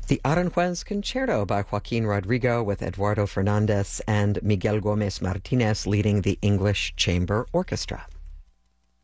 The Aranjuez Concerto by Joaquin Rodrigo with Eduardo Fernandez and Miguel Gomez Martinez leading the English Chamber Orchestra.